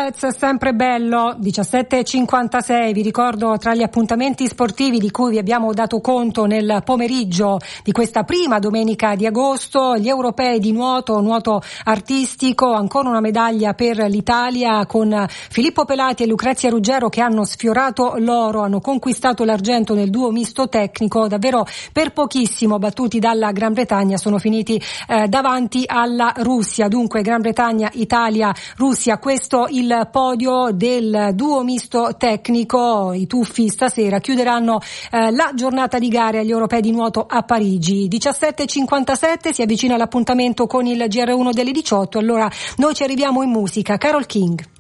Fedez, sempre bello, 17:56, vi ricordo tra gli appuntamenti sportivi di cui vi abbiamo dato conto nel pomeriggio di questa prima domenica di agosto, gli europei di nuoto artistico, ancora una medaglia per l'Italia con Filippo Pelati e Lucrezia Ruggero che hanno sfiorato l'oro, hanno conquistato l'argento nel duo misto tecnico, davvero per pochissimo battuti dalla Gran Bretagna, sono finiti davanti alla Russia. Dunque Gran Bretagna, Italia, Russia, questo il podio del duo misto tecnico. I tuffi stasera chiuderanno la giornata di gare agli europei di nuoto a Parigi. 17:57, si avvicina l'appuntamento con il GR1 delle 18, allora noi ci arriviamo in musica. Carole King.